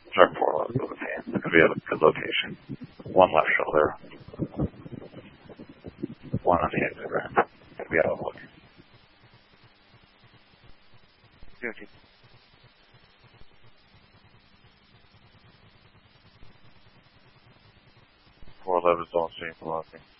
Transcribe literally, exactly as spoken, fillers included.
Check four eleven with his hand. Because we have a good location. One left shoulder. One on the exit ramp. Could be out of look. Okay. four eleven is on stream velocity.